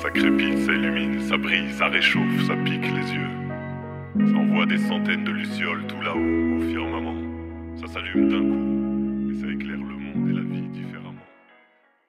Ça crépite, ça illumine, ça brille, ça réchauffe, ça pique les yeux. Ça envoie des centaines de lucioles tout là-haut, au firmament. Ça s'allume d'un coup.